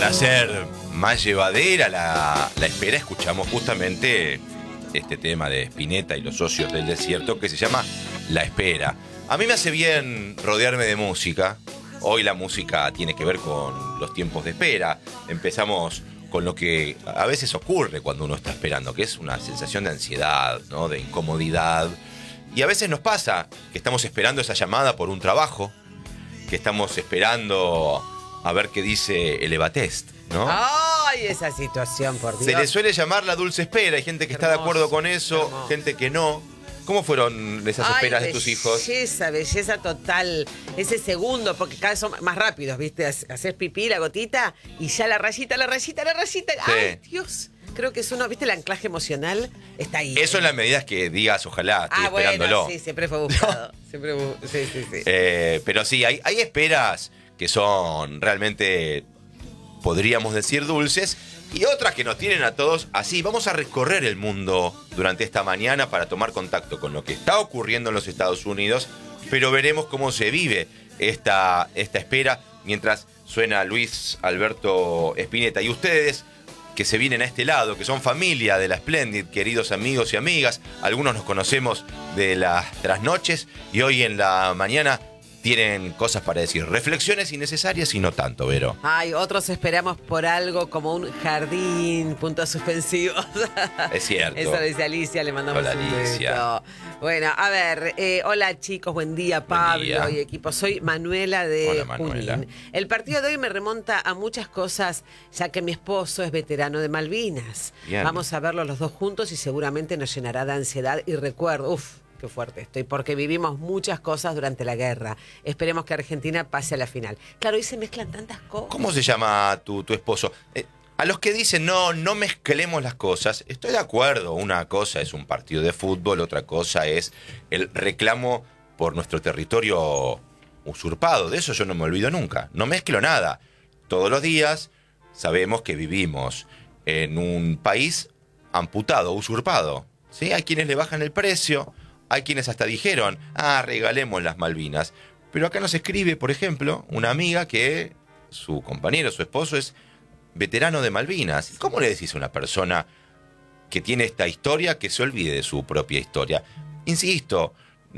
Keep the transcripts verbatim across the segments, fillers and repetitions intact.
hacer más llevadera la, la espera, escuchamos justamente este tema de Spinetta y los Socios del Desierto que se llama La Espera. A mí me hace bien rodearme de música. Hoy la música tiene que ver con los tiempos de espera. Empezamos con lo que a veces ocurre cuando uno está esperando, que es una sensación de ansiedad, ¿no? De incomodidad. Y a veces nos pasa que estamos esperando esa llamada por un trabajo, que estamos esperando a ver qué dice el EVATEST, ¿no? ¡Ay, esa situación, por Dios! Se le suele llamar la dulce espera. Hay gente que Hermoso, está de acuerdo con eso, hermoso. gente que no. ¿Cómo fueron esas Ay, esperas de tus hijos? Belleza, belleza total. Ese segundo, porque cada vez son más rápidos, ¿viste? Haces pipí, la gotita, y ya la rayita, la rayita, la rayita. Sí. ¡Ay, Dios! Creo que es uno, ¿viste? El anclaje emocional está ahí. Eso en la medida que digas, ojalá, estoy ah, esperándolo. Bueno, sí, siempre fue buscado. Siempre bu- sí, sí, sí. Eh, pero sí, hay, hay esperas que son realmente, podríamos decir, dulces, y otras que nos tienen a todos así. Vamos a recorrer el mundo durante esta mañana para tomar contacto con lo que está ocurriendo en los Estados Unidos, pero veremos cómo se vive esta, esta espera mientras suena Luis Alberto Spinetta. Y ustedes que se vienen a este lado, que son familia de la Splendid, queridos amigos y amigas, algunos nos conocemos de las trasnoches y hoy en la mañana tienen cosas para decir, reflexiones innecesarias y no tanto, Vero. Ay, otros esperamos por algo como un jardín, puntos suspensivos. Es cierto. Eso dice Alicia, le mandamos Hola, un Alicia. beso. Bueno, a ver, eh, hola chicos, buen día Pablo día. y equipo. Soy Manuela de Hola, Manuela. Junín. El partido de hoy me remonta a muchas cosas, ya que mi esposo es veterano de Malvinas. Bien. Vamos a verlo los dos juntos y seguramente nos llenará de ansiedad y recuerdo. Uf. Qué fuerte estoy, porque vivimos muchas cosas durante la guerra. Esperemos que Argentina pase a la final. Claro, hoy se mezclan tantas cosas. ¿Cómo se llama tu, tu esposo? Eh, a los que dicen, no, no mezclemos las cosas, estoy de acuerdo. Una cosa es un partido de fútbol, otra cosa es el reclamo por nuestro territorio usurpado. De eso yo no me olvido nunca. No mezclo nada. Todos los días sabemos que vivimos en un país amputado, usurpado. ¿Sí? Hay quienes le bajan el precio. Hay quienes hasta dijeron, ah, regalemos las Malvinas. Pero acá nos escribe, por ejemplo, una amiga que su compañero, su esposo, es veterano de Malvinas. ¿Cómo le decís a una persona que tiene esta historia que se olvide de su propia historia? Insisto,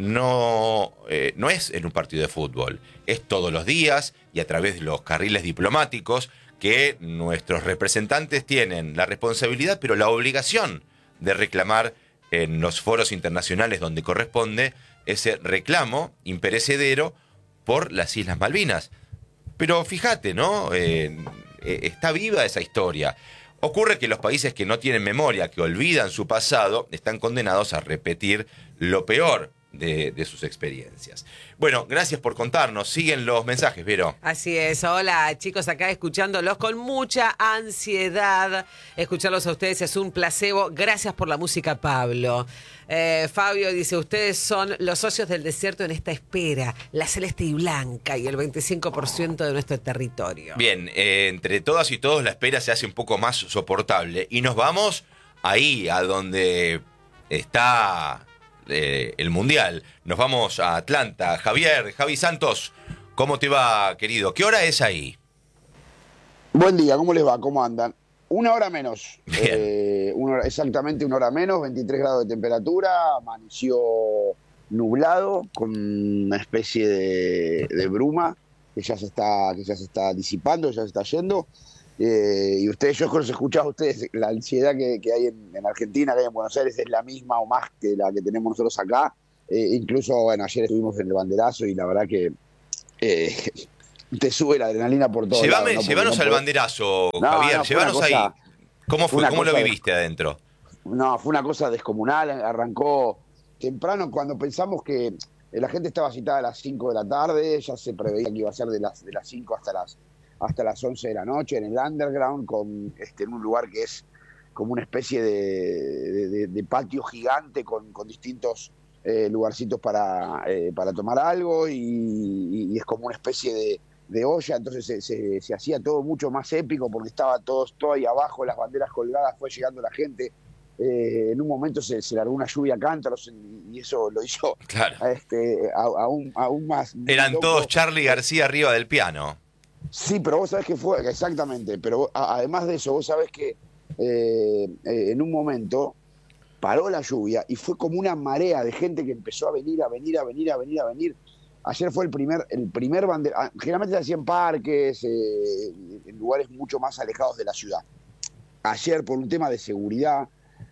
no, eh, no es en un partido de fútbol. Es todos los días y a través de los carriles diplomáticos que nuestros representantes tienen la responsabilidad, pero la obligación de reclamar en los foros internacionales donde corresponde ese reclamo imperecedero por las Islas Malvinas. Pero fíjate, ¿no? Eh, eh, está viva esa historia. Ocurre que los países que no tienen memoria, que olvidan su pasado, están condenados a repetir lo peor de, de sus experiencias. Bueno, gracias por contarnos. Siguen los mensajes, Vero. Así es. Hola, chicos, acá escuchándolos con mucha ansiedad. Escucharlos a ustedes es un placebo. Gracias por la música, Pablo. Eh, Fabio dice, ustedes son los socios del desierto en esta espera, la celeste y blanca y el veinticinco por ciento de nuestro territorio. Bien, eh, entre todas y todos la espera se hace un poco más soportable. Y nos vamos ahí, a donde está eh, el Mundial. Nos vamos a Atlanta. Javier, Javi Santos, ¿cómo te va, querido? ¿Qué hora es ahí? Buen día, ¿cómo les va? ¿Cómo andan? Una hora menos, Bien. eh, una hora, exactamente una hora menos, veintitrés grados de temperatura, amaneció nublado con una especie de, de bruma que ya se está, que ya se está disipando, ya se está yendo. Eh, y ustedes, yo los he escuchado a ustedes, la ansiedad que, que hay en, en Argentina, que hay en Buenos Aires, es la misma o más que la que tenemos nosotros acá. Eh, incluso, bueno, ayer estuvimos en el banderazo y la verdad que eh, te sube la adrenalina por todo. Llévame, lado, ¿no? llévanos no al podés... banderazo, No, Javier, no, fue llévanos una cosa- ahí. ¿Cómo fue? una ¿Cómo lo cosa de- viviste adentro? No, fue una cosa descomunal, arrancó temprano cuando pensamos que la gente estaba citada a las cinco de la tarde, ya se preveía que iba a ser de las de las cinco hasta las hasta las once de la noche en el underground, con este en un lugar que es como una especie de, de, de- de patio gigante con, con distintos eh, lugarcitos para, eh, para tomar algo y, y- y es como una especie de, de olla, entonces se, se- se hacía todo mucho más épico porque estaba todo, todo ahí abajo, las banderas colgadas, fue llegando la gente. Eh, en un momento se, se largó una lluvia a cántaros y, y eso lo hizo Claro. este, a- aún, aún más. Eran loco. todos Charly García arriba del piano. Sí, pero vos sabés que fue, exactamente, pero vos, a, además de eso, vos sabés que eh, eh, en un momento paró la lluvia y fue como una marea de gente que empezó a venir, a venir, a venir, a venir, a venir. Ayer fue el primer, el primer bandera, generalmente se hacía en parques, eh, en lugares mucho más alejados de la ciudad. Ayer, por un tema de seguridad,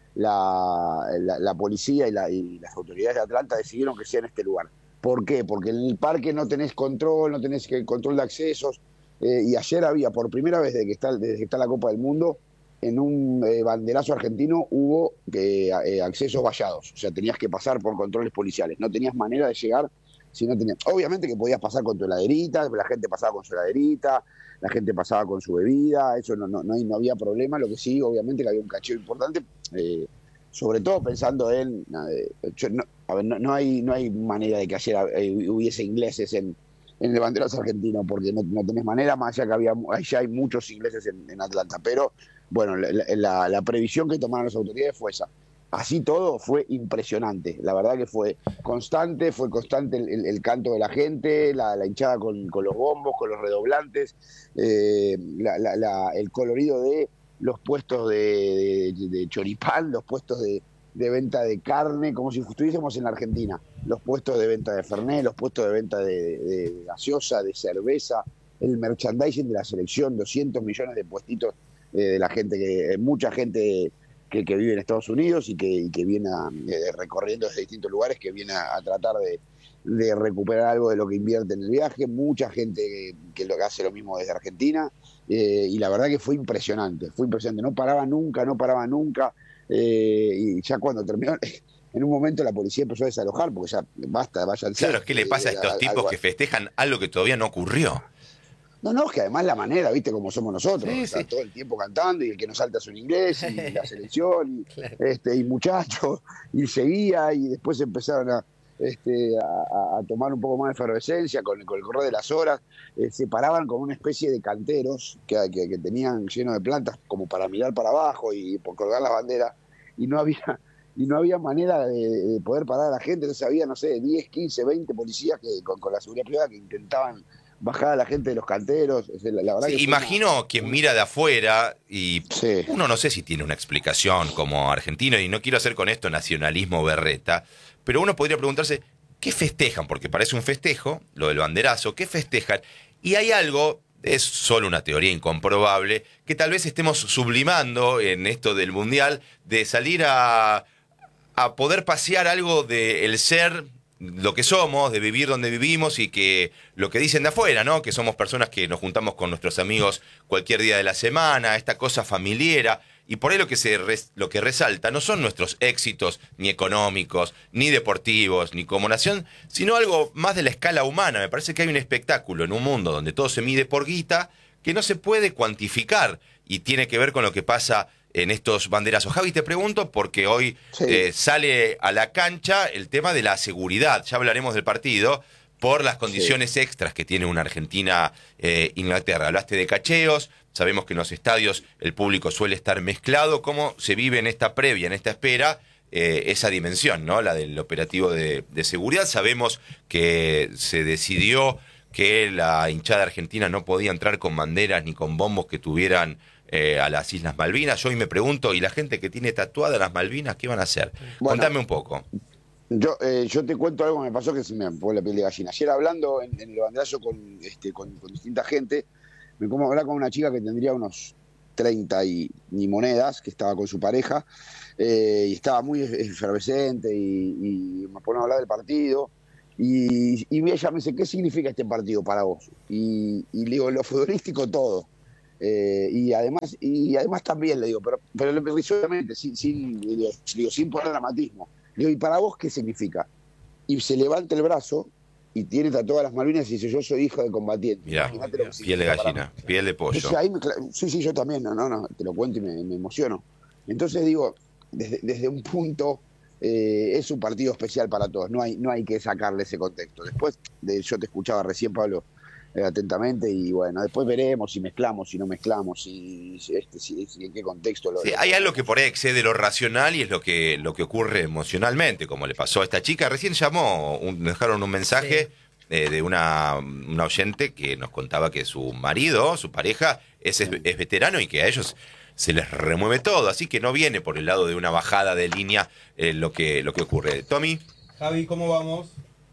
la, la, la policía y, la, y las autoridades de Atlanta decidieron que sea en este lugar. ¿Por qué? Porque en el parque no tenés control, no tenés control de accesos, eh, y ayer había, por primera vez desde que está, desde que está la Copa del Mundo, en un eh, banderazo argentino hubo eh, eh, accesos vallados, o sea, tenías que pasar por controles policiales, no tenías manera de llegar si no tenías. Obviamente que podías pasar con tu heladerita, la gente pasaba con su heladerita, la gente pasaba con su bebida, eso no, no, no, no había problema, lo que sí, obviamente que había un cacheo importante, eh, sobre todo pensando en, eh, yo, no, a ver, no, no, hay, no hay manera de que ayer eh, hubiese ingleses en, en el banderazo argentino, porque no, no tenés manera, más allá que había, ya hay muchos ingleses en, en Atlanta, pero bueno, la, la, la previsión que tomaron las autoridades fue esa. Así todo fue impresionante, la verdad que fue constante, fue constante el, el, el canto de la gente, la, la hinchada con, con los bombos, con los redoblantes, eh, la, la, la, el colorido de los puestos de, de, de choripán, los puestos de, de venta de carne, como si estuviésemos en la Argentina, los puestos de venta de Fernet, los puestos de venta de, de, de gaseosa, de cerveza, el merchandising de la selección, doscientos millones de puestitos eh, de la gente, que mucha gente que, que vive en Estados Unidos y que, y que viene a, eh, recorriendo desde distintos lugares, que viene a, a tratar de, de recuperar algo de lo que invierte en el viaje, mucha gente que, que lo que hace lo mismo desde Argentina, eh, y la verdad que fue impresionante, fue impresionante, no paraba nunca, no paraba nunca, eh, y ya cuando terminó, en un momento la policía empezó a desalojar, porque ya basta, vayan. Claro, ¿qué le pasa a estos tipos algo, que festejan algo que todavía no ocurrió? No, no, es que además la manera, viste, como somos nosotros, sí, o sea, sí. todo el tiempo cantando, y el que nos salta es un inglés, y la selección, y, claro. este, y muchachos, y seguía, y después empezaron a, este, a, a tomar un poco más de efervescencia con, con el correr de las horas, eh, se paraban con una especie de canteros que, que, que tenían lleno de plantas como para mirar para abajo y por colgar las banderas, y no había... y no había manera de, de poder parar a la gente, entonces había, no sé, diez, quince, veinte policías que con, con la seguridad privada que intentaban bajar a la gente de los canteros. La, la verdad sí, que imagino una, quien una... mira de afuera y sí. Uno no sé si tiene una explicación como argentino, y no quiero hacer con esto nacionalismo berreta, pero uno podría preguntarse, ¿qué festejan? Porque parece un festejo, lo del banderazo, ¿qué festejan? Y hay algo, es solo una teoría incomprobable, que tal vez estemos sublimando en esto del Mundial, de salir a, a poder pasear algo del ser lo que somos, de vivir donde vivimos, y que lo que dicen de afuera, ¿no? Que somos personas que nos juntamos con nuestros amigos cualquier día de la semana, esta cosa familiera, y por ahí lo que, se res, lo que resalta no son nuestros éxitos ni económicos, ni deportivos, ni como nación, sino algo más de la escala humana. Me parece que hay un espectáculo en un mundo donde todo se mide por guita que no se puede cuantificar, y tiene que ver con lo que pasa en estos banderazos. Javi, te pregunto porque hoy sí. eh, sale a la cancha el tema de la seguridad. Ya hablaremos del partido por las condiciones sí. extras que tiene una Argentina-Inglaterra. Eh, Hablaste de cacheos, sabemos que en los estadios el público suele estar mezclado. ¿Cómo se vive en esta previa, en esta espera, eh, esa dimensión, ¿no? La del operativo de, de seguridad? Sabemos que se decidió que la hinchada argentina no podía entrar con banderas ni con bombos que tuvieran Eh, a las Islas Malvinas. Yo hoy me pregunto, ¿y la gente que tiene tatuadas las Malvinas, qué van a hacer? Bueno, contame un poco. Yo eh, yo te cuento algo que me pasó que se me pone la piel de gallina. Ayer hablando en, en el banderazo con, este, con, con distinta gente, me como hablar con una chica que tendría unos treinta y, y monedas, que estaba con su pareja, eh, y estaba muy efervescente, y, y me pone a hablar del partido, y, y ella me dice, ¿qué significa este partido para vos? Y, y le digo, lo futbolístico todo. Eh, y además y además también le digo, pero, pero solamente sin, sin, digo, digo, sin poner dramatismo. Le digo, ¿y para vos qué significa? Y se levanta el brazo y tiene tatuadas las Malvinas y dice, yo soy hijo de combatiente. Mirá, piel de gallina, piel de pollo. Entonces, ahí me, sí, sí, yo también, no, no, no, te lo cuento y me, me emociono. Entonces digo, desde, desde un punto eh, es un partido especial para todos, no hay, no hay que sacarle ese contexto. Después, de, yo te escuchaba recién, Pablo, Eh, atentamente, y bueno, después veremos si mezclamos, si no mezclamos, si, si, este, si, si en qué contexto lo, sí, lo hay algo que por ahí excede lo racional, y es lo que lo que ocurre emocionalmente, como le pasó a esta chica. Recién llamó, un, dejaron un mensaje, sí. eh, de una, una oyente que nos contaba que su marido, su pareja, es, es, es veterano y que a ellos se les remueve todo, así que no viene por el lado de una bajada de línea eh, lo que lo que ocurre. Tommy. Javi, ¿cómo vamos?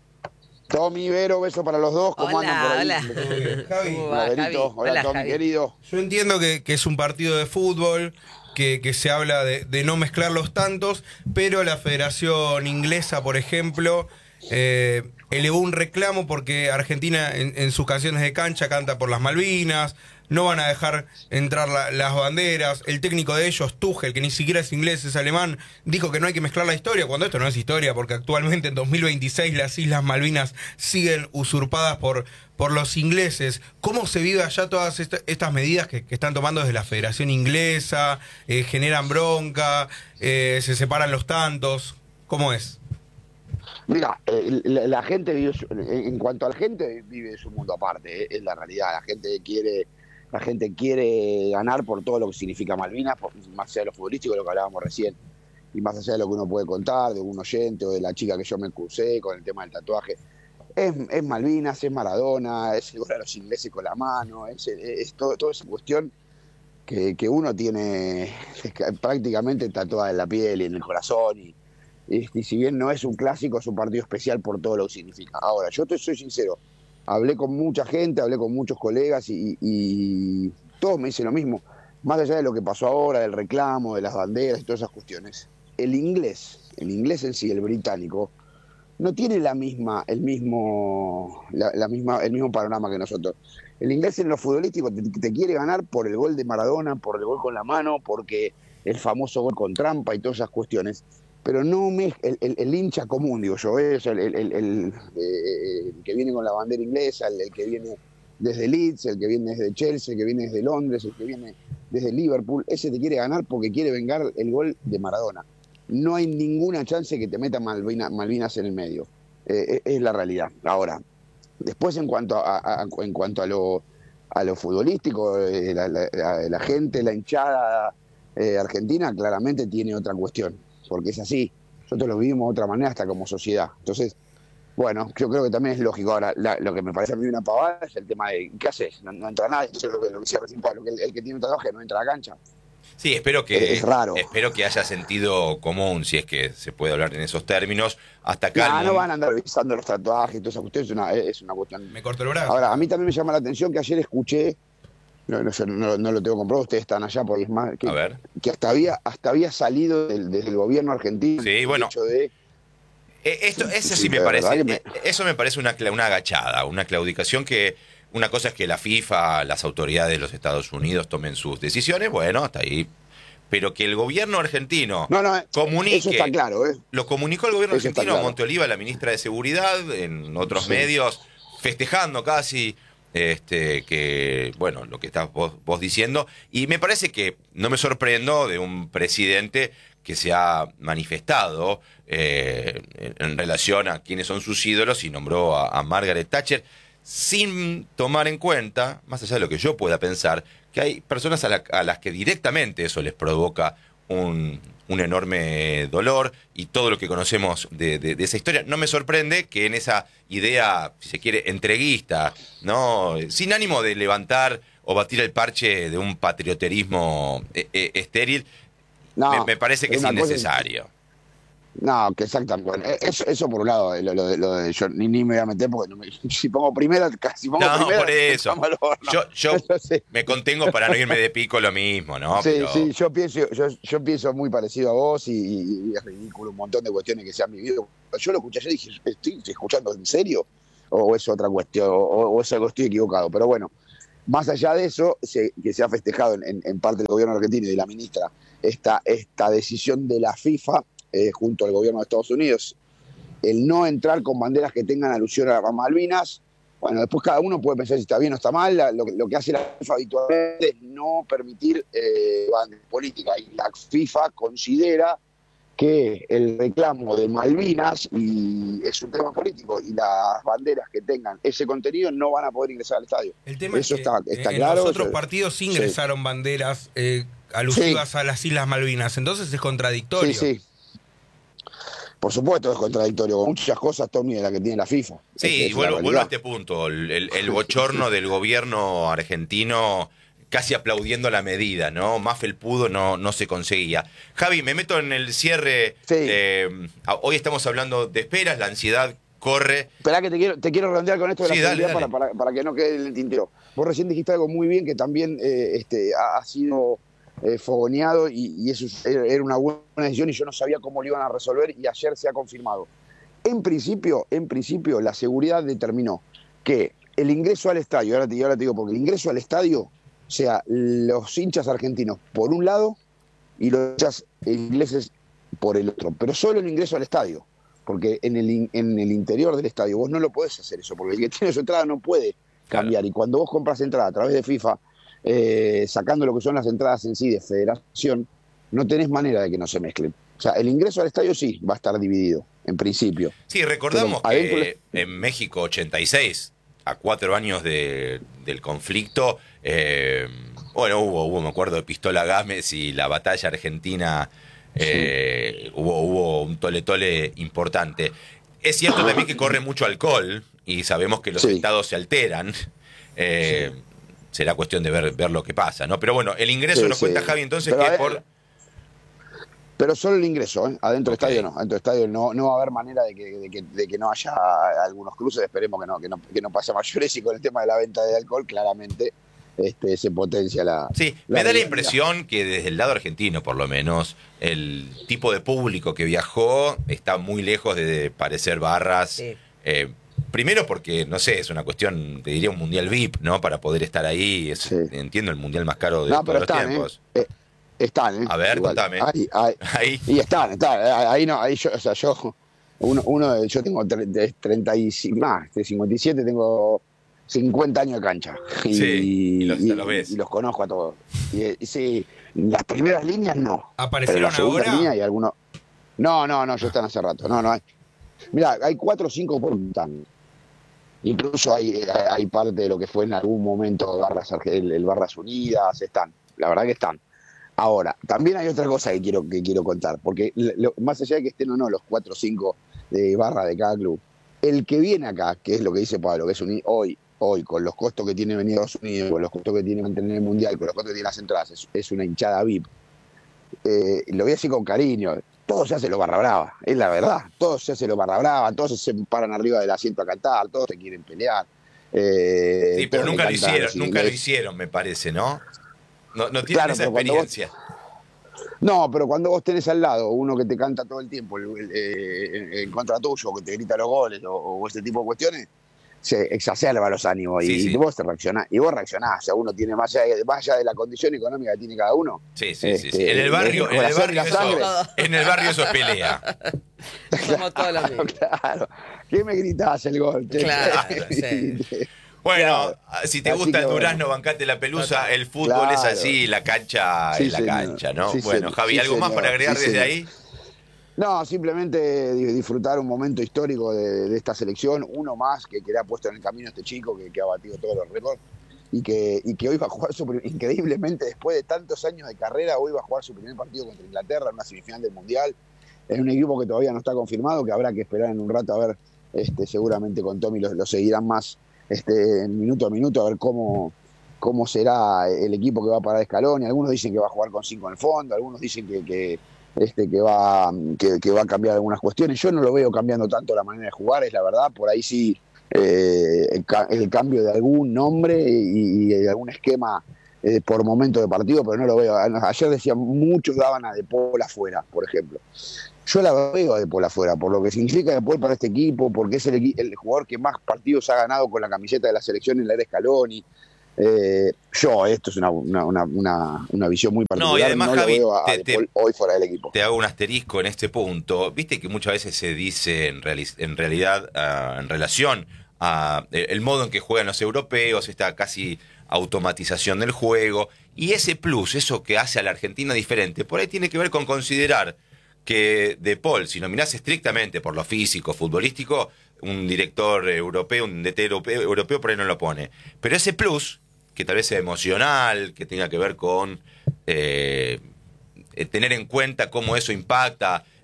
Tommy, Vero, beso para los dos. ¿Cómo Hola, andan por ahí? hola. Javi. ¿Cómo Hola, va, Verito. Javi? Hola, Hola, Tommy, Javi. querido. Yo entiendo que, que es un partido de fútbol, que, que se habla de, de no mezclar los tantos, pero la Federación Inglesa, por ejemplo, eh, elevó un reclamo porque Argentina en, en sus canciones de cancha canta por las Malvinas, no van a dejar entrar la, las banderas. El técnico de ellos, Tuchel, que ni siquiera es inglés, es alemán, dijo que no hay que mezclar la historia, cuando esto no es historia, porque actualmente en dos mil veintiséis las Islas Malvinas siguen usurpadas por, por los ingleses. ¿Cómo se vive allá todas esta, estas medidas que, que están tomando desde la Federación Inglesa? Eh, ¿Generan bronca? Eh, ¿Se separan los tantos? ¿Cómo es? Mira, eh, la, la gente vive, su- en cuanto a la gente, vive su mundo aparte, eh, es la realidad. La gente quiere la gente quiere ganar por todo lo que significa Malvinas, por, más allá de lo futbolístico, de lo que hablábamos recién, y más allá de lo que uno puede contar, de un oyente o de la chica que yo me crucé con el tema del tatuaje. Es, es Malvinas, es Maradona, es el gol a los ingleses con la mano, es, es todo, toda esa cuestión que, que uno tiene prácticamente tatuada en la piel y en el corazón, y, y, y si bien no es un clásico, es un partido especial por todo lo que significa. Ahora, yo te soy sincero, hablé con mucha gente, hablé con muchos colegas y, y todos me dicen lo mismo, más allá de lo que pasó ahora, del reclamo, de las banderas y todas esas cuestiones. El inglés, el inglés en sí, el británico, no tiene la misma, el mismo, la, la misma, el mismo panorama que nosotros. El inglés en lo futbolístico te, te quiere ganar por el gol de Maradona, por el gol con la mano, porque el famoso gol con trampa y todas esas cuestiones. Pero no me, el, el, el hincha común, digo yo, es el, el, el, el, eh, el que viene con la bandera inglesa, el, el que viene desde Leeds, el que viene desde Chelsea, el que viene desde Londres, el que viene desde Liverpool, ese te quiere ganar porque quiere vengar el gol de Maradona. No hay ninguna chance que te meta Malvina, Malvinas en el medio. Eh, es la realidad. Ahora, después en cuanto a, a, en cuanto a lo, a lo futbolístico, eh, la, la, la gente, la hinchada eh, argentina claramente tiene otra cuestión, porque es así. Nosotros lo vivimos de otra manera hasta como sociedad. Entonces, bueno, yo creo que también es lógico. Ahora, la, lo que me parece a mí una pavada es el tema de ¿qué haces? No, no entra nadie. Eso es lo que, lo que decía recién Pablo, que el, el que tiene un tatuaje no entra a la cancha. Sí, espero que Es raro. espero que haya sentido común, si es que se puede hablar en esos términos. Hasta acá. No, el no mun- van a andar revisando los tatuajes y todas esas cuestiones, es una, es una cuestión. Me corto el brazo. Ahora, a mí también me llama la atención que ayer escuché, no, no, sé, no, no lo tengo comprado, ustedes están allá, porque es más, que, A ver. que hasta había hasta había salido del, desde el gobierno argentino Sí, el bueno. hecho de... Eh, Esto, eso Sí, sí me de parece, verdad que me- eh, eso me parece una, cla- una agachada, una claudicación que una cosa es que la FIFA, las autoridades de los Estados Unidos tomen sus decisiones, bueno, hasta ahí. Pero que el gobierno argentino No, no, comunique, eso está claro, ¿eh? lo comunicó el gobierno Eso está argentino, claro. Monteoliva, la ministra de Seguridad, en otros Sí. medios, festejando casi este que, bueno, lo que estás vos, vos diciendo. Y me parece que no me sorprendo de un presidente que se ha manifestado eh, en, en relación a quiénes son sus ídolos y nombró a, a Margaret Thatcher sin tomar en cuenta, más allá de lo que yo pueda pensar, que hay personas a, la- a las que directamente eso les provoca un, un enorme dolor y todo lo que conocemos de, de- de esa historia. No me sorprende que en esa idea, si se quiere, entreguista, ¿no? Sin ánimo de levantar o batir el parche de un patrioterismo eh, eh, estéril, No, me, me parece que es una cosa es- innecesario. No, que exactamente. Bueno, eh, eso, eso por un lado, lo, lo, de- lo de yo ni, ni me voy a meter porque no me- si pongo primera, si pongo No, primera, por eso. estamos al horno. Yo, yo Eso sí. me contengo para no irme de pico lo mismo, ¿no? Sí, Pero- sí, yo pienso, yo, yo pienso muy parecido a vos y, y- y es ridículo un montón de cuestiones que se han vivido. Yo lo escuché ayer y dije, ¿estoy escuchando en serio? ¿O es otra cuestión? ¿O, o es algo, estoy equivocado? Pero bueno, más allá de eso, se- que se ha festejado en, en- en parte del gobierno argentino y de la ministra esta, esta decisión de la FIFA eh, junto al gobierno de Estados Unidos, el no entrar con banderas que tengan alusión a las Malvinas. Bueno, después cada uno puede pensar si está bien o está mal. La- Lo, que- lo que hace la FIFA habitualmente es no permitir eh, banderas políticas. Y la FIFA considera que el reclamo de Malvinas y es un tema político y las banderas que tengan ese contenido no van a poder ingresar al estadio. El tema Eso es que está, está en claro. los otros eso- partidos sí sí. ingresaron banderas eh, alusivas a las Islas Malvinas, entonces es contradictorio. Sí, sí. por supuesto es contradictorio con muchas cosas, Tommy, de la que tiene la FIFA. Sí, es, y es vuelvo, vuelvo a este punto, el, el, el bochorno del gobierno argentino casi aplaudiendo la medida, ¿no? Más felpudo no, no se conseguía. Javi, me meto en el cierre. Sí. Eh, hoy estamos hablando de esperas, la ansiedad corre. Esperá que te quiero, te quiero redondear con esto de Sí, la dale, seguridad dale. Para, para, para que no quede en el tintero. Vos recién dijiste algo muy bien que también eh, este, ha, ha sido eh, fogoneado y, y eso es- era una buena decisión y yo no sabía cómo lo iban a resolver y ayer se ha confirmado. En principio, en principio, la seguridad determinó que el ingreso al estadio, ahora te, ahora te digo, porque el ingreso al estadio, o sea, los hinchas argentinos por un lado y los hinchas ingleses por el otro, pero solo el ingreso al estadio, porque en el, in- en el interior del estadio vos no lo podés hacer eso, porque el que tiene su entrada no puede cambiar, y cuando vos compras entrada a través de FIFA, eh, sacando lo que son las entradas en sí de federación, no tenés manera de que no se mezclen. O sea, el ingreso al estadio sí va a estar dividido, en principio. Sí, recordamos Pero adentro que en México ochenta y seis, a cuatro años de- del conflicto, eh, bueno, hubo, hubo, me acuerdo, de Pistola Gámez y la batalla argentina, eh, hubo, hubo un tole-tole importante. Es cierto también que corre mucho alcohol y sabemos que los Sí. estados se alteran. Eh, Será cuestión de ver, ver lo que pasa, ¿no? Pero bueno, el ingreso Sí, nos sí. cuenta Javi entonces Pero a que ver, por... Pero solo el ingreso, ¿eh? Adentro Ok. del estadio no. Adentro del estadio no, no va a haber manera de que, de que, de que no haya algunos cruces. Esperemos que no, que no, que no pase a mayores. Y con el tema de la venta de alcohol, claramente este, se potencia la. Sí, la me da la rivalidad. impresión que desde el lado argentino, por lo menos, el tipo de público que viajó está muy lejos de parecer barras. Sí. Eh, primero porque, no sé, es una cuestión, te diría un mundial V I P, ¿no? Para poder estar ahí. Es, Sí. Entiendo, el mundial más caro de No, todos pero los están, tiempos. ¿eh? Eh, Están, ¿eh? A ver, Igual. contame. Ahí, ahí. Ahí. Y están, están. Ahí no, ahí yo, o sea, yo, uno, uno yo tengo tre- treinta y cinco, más, de cincuenta y siete, tengo cincuenta años de cancha. Y, Sí, y los- los ves. y los conozco a todos. Y, y sí, las primeras líneas no. ¿Aparecieron Pero la segunda ahora? línea y algunos. No, no, no, ya están hace rato. No, no hay. Mira, hay cuatro o cinco por tan. Incluso hay, hay parte de lo que fue en algún momento Barras, Arge- el, el Barras Unidas, están. La verdad que están. Ahora, también hay otra cosa que quiero, que quiero contar, porque lo- más allá de que estén o no los cuatro o cinco de barra de cada club, el que viene acá, que es lo que dice Pablo, que es un, hoy, hoy, con los costos que tiene venir a Estados Unidos, con los costos que tiene mantener el Mundial, con los costos que tiene las entradas, es, es una hinchada V I P. Eh, lo voy a decir con cariño, todo se hace lo barra brava, es la verdad, todos se hace lo barra brava, todos se paran arriba del asiento a cantar, todos se quieren pelear. eh, Sí, pero todos nunca le lo cantan a hicieron, los nunca lo ingleses. hicieron, me parece, ¿no? No, no tienen Claro, esa pero cuando vos- experiencia. No, pero cuando vos tenés al lado uno que te canta todo el tiempo el- el- eh, en contra tuyo, que te grita los goles o, o ese tipo de cuestiones, se exacerba los ánimos y, Sí, sí. y vos te reaccionás. Y vos reaccionás, o sea, uno tiene más allá, de, más allá de la condición económica que tiene cada uno. Sí, sí, sí, sí. Este, En el barrio, el en el corazón y barrio la eso, sangre. en el barrio eso es pelea. Somos todos los mismos. Claro. ¿Qué me gritás el gol? che? Claro, sí. Bueno, Claro. si te Así gusta que el bueno. Durazno, bancate la pelusa, el fútbol es Claro. así, la cancha Sí, es la señor. cancha, ¿no? Sí, Bueno, señor. Javi, Sí, ¿algo más señor. para agregar Sí, desde señor. ahí? No, simplemente di- disfrutar un momento histórico de, de esta selección, uno más que, que le ha puesto en el camino a este chico que, que ha batido todos los récords y que, y que hoy va a jugar su prim- increíblemente después de tantos años de carrera, hoy va a jugar su primer partido contra Inglaterra en una semifinal del Mundial, en un equipo que todavía no está confirmado, que habrá que esperar en un rato a ver, este, seguramente con Tommy lo, lo seguirán más este, en minuto a minuto, a ver cómo, cómo será el equipo que va a parar Scaloni. Algunos dicen que va a jugar con cinco en el fondo, algunos dicen que, que este, que va, que, que va a cambiar algunas cuestiones. Yo no lo veo cambiando tanto la manera de jugar, es la verdad. Por ahí sí eh, el, ca- el cambio de algún nombre y, y de algún esquema eh, por momento de partido, pero no lo veo. Ayer decían, muchos daban a De Paul afuera, por ejemplo. Yo la veo a De Paul afuera, por lo que significa De Paul para este equipo, porque es el, equi- el jugador que más partidos ha ganado con la camiseta de la selección en la era Scaloni. Eh, yo, esto es una, una, una, una, una visión muy particular. No, y además, lo Javi, veo a, a te- De te- Paul hoy fuera del equipo. Te hago un asterisco en este punto. Viste que muchas veces se dice en, reali- en realidad, ah, en relación a el, el modo en que juegan los europeos, esta casi automatización del juego, y ese plus, eso que hace a la Argentina diferente, por ahí tiene que ver con considerar que De Paul, si nominás estrictamente por lo físico, futbolístico, un director europeo, un D T europeo, europeo por ahí no lo pone. Pero ese plus, que tal vez sea emocional, que tenga que ver con eh, eh, tener en cuenta cómo eso impacta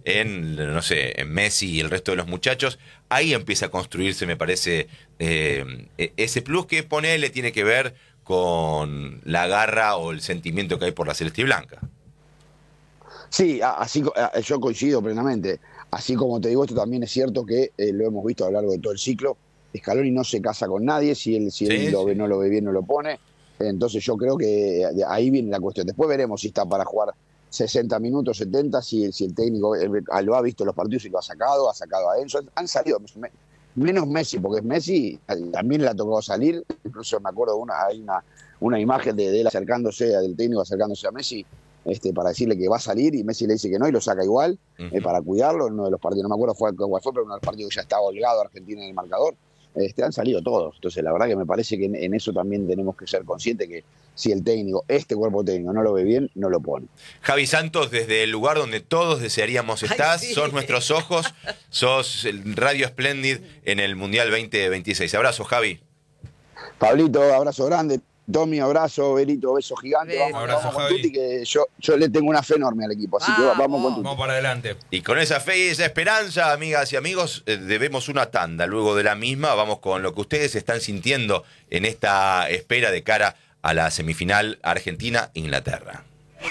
en, no sé, en Messi y el resto de los muchachos, ahí empieza a construirse, me parece, eh, ese plus que ponele tiene que ver con la garra o el sentimiento que hay por la celeste y blanca. Sí, así yo coincido plenamente. Así como te digo, esto también es cierto que eh, lo hemos visto a lo largo de todo el ciclo. Scaloni no se casa con nadie, si él, si él Sí, lo ve, sí. no lo ve bien, no lo pone. Entonces yo creo que ahí viene la cuestión. Después veremos si está para jugar sesenta minutos, setenta, si, si el técnico lo ha visto en los partidos y lo ha sacado, ha sacado a Enzo. Han salido, menos Messi, porque es Messi, también le ha tocado salir. Incluso me acuerdo, una, hay una, una imagen de, de él acercándose, del técnico acercándose a Messi, este, para decirle que va a salir, y Messi le dice que no y lo saca igual, uh-huh. eh, para cuidarlo en uno de los partidos. No me acuerdo cuál fue, fue, pero uno de los partidos que ya estaba holgado Argentina en el marcador. Este, han salido todos. Entonces, la verdad que me parece que en, en eso también tenemos que ser conscientes que si el técnico, este cuerpo técnico, no lo ve bien, no lo pone. Javi Santos, desde el lugar donde todos desearíamos estar, sí. sos nuestros ojos, sos el Radio Splendid en el Mundial veinte veintiséis. Abrazo, Javi. Pablito, abrazo grande. Tommy, abrazo, Berito, beso gigante. Vamos, abrazo, vamos con Tuti, que yo, yo le tengo una fe enorme al equipo, así ah, que vamos con Tuti. Vamos para adelante. Y con esa fe y esa esperanza, amigas y amigos, eh, debemos una tanda. Luego de la misma, vamos con lo que ustedes están sintiendo en esta espera de cara a la semifinal Argentina-Inglaterra.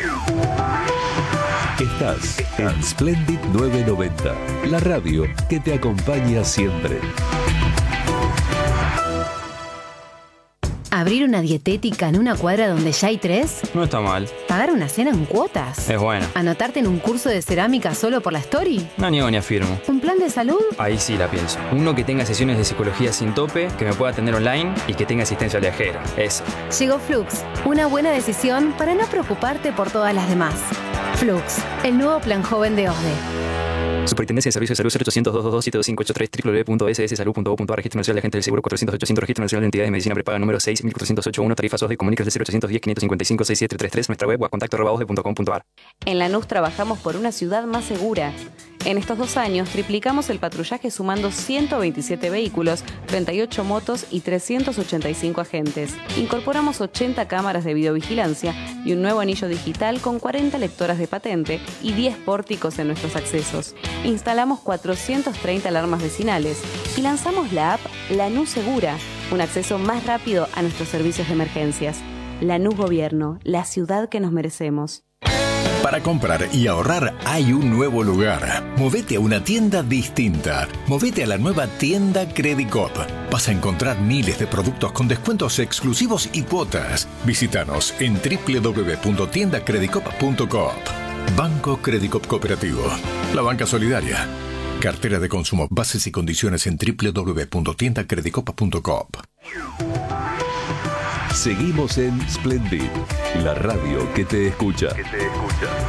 Estás en Splendid novecientos noventa, la radio que te acompaña siempre. ¿Abrir una dietética en una cuadra donde ya hay tres? No está mal. ¿Pagar una cena en cuotas? Es bueno. ¿Anotarte en un curso de cerámica solo por la story? No niego ni afirmo. ¿Un plan de salud? Ahí sí la pienso. Uno que tenga sesiones de psicología sin tope, que me pueda atender online y que tenga asistencia viajera. Eso. Llegó Flux, una buena decisión para no preocuparte por todas las demás. Flux, el nuevo plan joven de O S D E. Superintendencia de Servicios de Salud cero ochocientos, doscientos veintidós, siete dos cinco ocho tres, doble u doble u doble u punto ese ese salud punto gov punto a r, Registro Nacional de Agentes del Seguro cuatrocientos ochocientos, Registro Nacional de Entidades de Medicina Prepaga número seis mil cuatrocientos ochenta y uno, tarifa S O S D, comuníquese de cero ochocientos diez, quinientos cincuenta y cinco, sesenta y siete treinta y tres, nuestra web o a contacto arroba osde punto com punto a r. En Lanús trabajamos por una ciudad más segura. En estos dos años triplicamos el patrullaje sumando ciento veintisiete vehículos, treinta y ocho motos y trescientos ochenta y cinco agentes. Incorporamos ochenta cámaras de videovigilancia y un nuevo anillo digital con cuarenta lectoras de patente y diez pórticos en nuestros accesos. Instalamos cuatrocientas treinta alarmas vecinales y lanzamos la app Lanús Segura, un acceso más rápido a nuestros servicios de emergencias. Lanús Gobierno, la ciudad que nos merecemos. Para comprar y ahorrar hay un nuevo lugar. Movete a una tienda distinta. Movete a la nueva tienda Credicop. Vas a encontrar miles de productos con descuentos exclusivos y cuotas. Visítanos en doble u doble u doble u punto tienda credicop punto coop. Banco Credicop Cooperativo. La banca solidaria. Cartera de consumo. Bases y condiciones en doble u doble u doble u punto tienda credicop punto coop. Seguimos en Splendid, la radio que te escucha. Que te escucha.